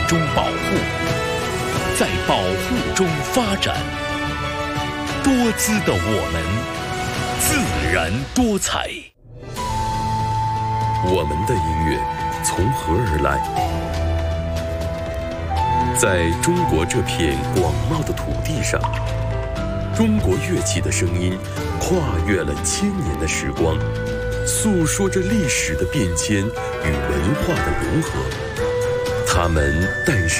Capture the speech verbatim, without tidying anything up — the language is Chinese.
中保护，在保护中发展。多姿的我们，自然多彩。 我们的音乐从何而来？在中国这片广袤的土地上，中国乐器的声音跨越了千年的时光，诉说着历史的变迁与文化的融合。它们诞生